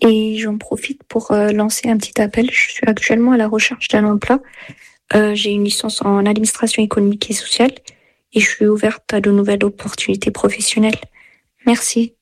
Et j'en profite pour lancer un petit appel. Je suis actuellement à la recherche d'un emploi. J'ai une licence en administration économique et sociale et je suis ouverte à de nouvelles opportunités professionnelles. Merci.